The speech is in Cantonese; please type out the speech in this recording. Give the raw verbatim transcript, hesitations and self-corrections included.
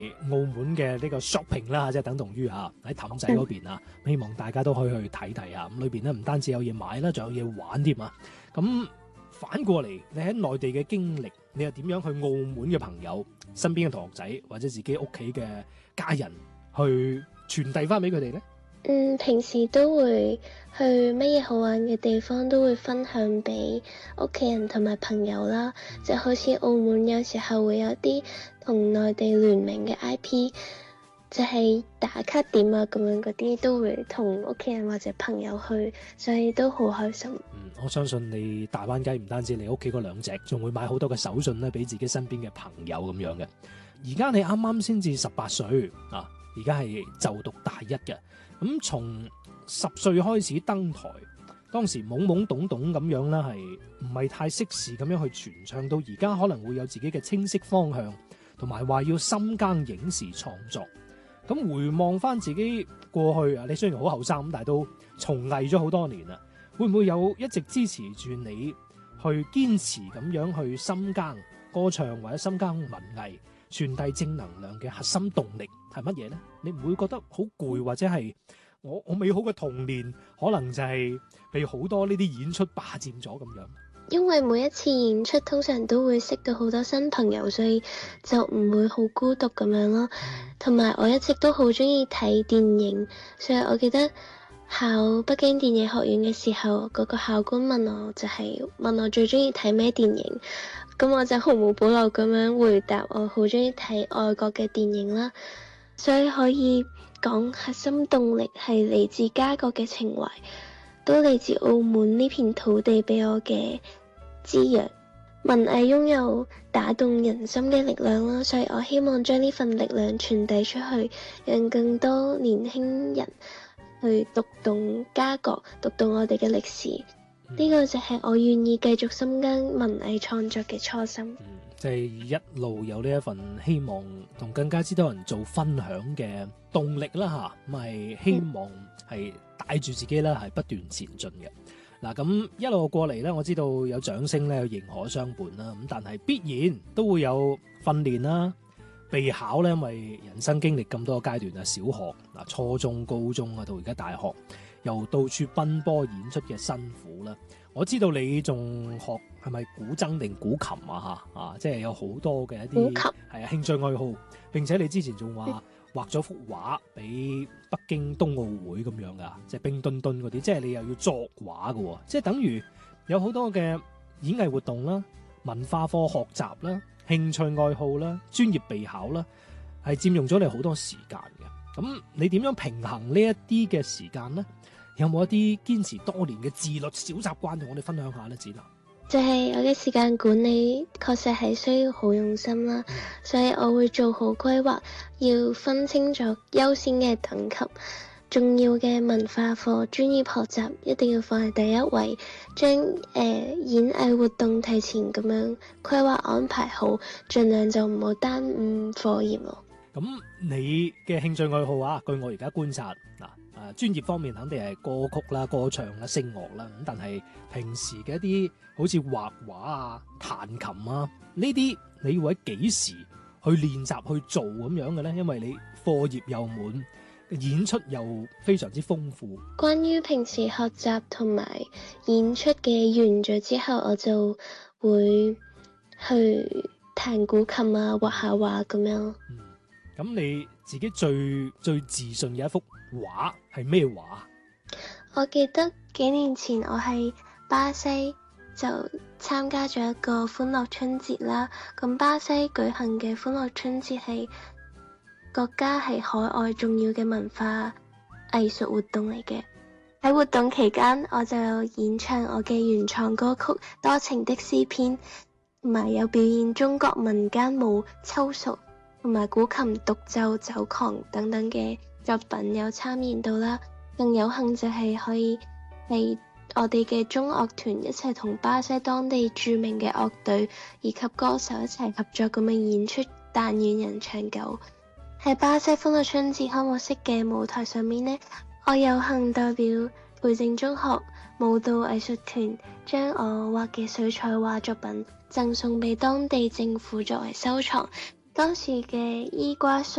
澳門嘅呢個 shopping 啦，即係等同於啊喺氹仔嗰邊啊，希望大家都可以去睇睇啊。咁裏邊咧唔單止有嘢買啦，仲有嘢玩添啊。咁反過嚟，你喺內地嘅經歷，你又點樣去澳門嘅朋友、身邊嘅同學仔或者自己屋企嘅家人去傳遞翻俾佢哋呢？ 嗯，平時都會去乜嘢好玩嘅地方都會分享俾屋企人同埋朋友啦，就好似澳門有時候會有啲同內地聯名嘅 I P， 就係打卡點啊咁樣嗰啲都會同屋企人或者朋友去，所以都好開心。 嗯，我相信你大灣雞唔單止你屋企嗰兩隻，仲會買好多嘅手信咧俾自己身邊嘅朋友咁樣嘅。而家你啱啱先至十八歲啊，而家係就讀大一嘅。咁從十歲開始登台，當時懵懵懂懂咁樣啦，係唔係太識事咁樣去傳唱，到而家可能會有自己嘅清晰方向，同埋話要深耕影視創作。咁回望翻自己過去啊，你雖然好後生咁，但係都從藝咗好多年啦，會唔會有一直支持住你去堅持咁樣去深耕歌唱或者深耕文藝，傳遞正能量嘅核心動力係乜嘢呢？你唔會覺得好攰，或者係我我美好嘅童年可能就係被好多呢啲演出霸佔咗咁樣？ 因為每一次演出通常都會識到好多新朋友，所以就唔會好孤獨咁樣咯。同埋我一直都好中意睇電影，所以我記得考北京電影學院嘅時候，嗰個考官問我就係問我最中意睇咩電影，咁我就毫無保留咁樣回答我好中意睇外國嘅電影啦。所以可以講核心動力係嚟自家國嘅情懷，都嚟自澳門呢片土地俾我嘅滋養。文藝擁有打動人心嘅力量啦，所以我希望將呢份力量傳遞出去，讓更多年輕人去讀懂家國，讀懂我哋嘅歷史。呢、嗯、個就係我願意繼續深耕文藝創作嘅初心。 嗯，即係一路有呢一份希望，同更加之多人做分享嘅動力啦吓，咁係希望係帶住自己啦，係不斷前進嘅。嗱，咁一路過嚟咧，我知道有掌聲咧，有認可相伴啦，咁但係必然都會有訓練啦、備考咧，因為人生經歷咁多個階段啊，小學嗱、初中、高中啊，到而家大學，又到處奔波演出嘅辛苦啦。我知道你仲學係咪古箏定古琴啊？嚇啊，即係有好多嘅一啲係啊興趣愛好，並且你之前仲話畫咗幅畫俾北京冬奧會咁樣噶，即係冰墩墩嗰啲，即係你又要作畫嘅，即係等於有好多嘅演藝活動啦、文化課學習啦、興趣愛好啦、專業備考啦，係佔用咗你好多時間嘅。咁你點樣平衡呢一啲嘅時間呢？有冇一啲堅持多年嘅自律小習慣同我哋分享下呢？子楠， 就係我嘅時間管理確實係需要好用心啦，嗯、所以我會做好規劃，要分清楚優先嘅等級，重要嘅文化課、專業學習一定要放喺第一位，將誒、呃、演藝活動提前咁樣規劃安排好，盡量就唔好耽誤課業咯。 咁你嘅興趣愛好啊，據我而家觀察嗱。誒專業方面肯定係歌曲啦、歌唱啦、聲樂啦，咁但係平時嘅一啲好似畫畫啊、彈琴啊呢啲，你會喺幾時去練習去做咁樣嘅咧？因為你課業又滿，演出又非常之豐富。 關於平時學習同埋演出嘅完咗之後，我就會去彈古琴啊、畫下畫咁樣。 嗯，咁你自己最最自信嘅一幅畫係咩畫？ 我記得幾年前我喺巴西就參加咗一個歡樂春節啦。咁巴西舉行嘅歡樂春節係國家係海外重要嘅文化藝術活動嚟嘅。喺活動期間，我就有演唱我嘅原創歌曲《多情的詩篇》，同埋有表演中國民間舞秋熟，同埋古琴獨奏酒狂等等嘅作品有參演到啦。更有幸就係可以係我哋嘅中樂團一齊同巴西當地著名嘅樂隊以及歌手一齊合作咁樣演出《但願人長久》。喺巴西歡樂春節開幕式嘅舞台上面呢，我有幸代表培正中學舞蹈藝術團將我畫嘅水彩畫作品贈送俾當地政府作為收藏， 當時嘅伊瓜蘇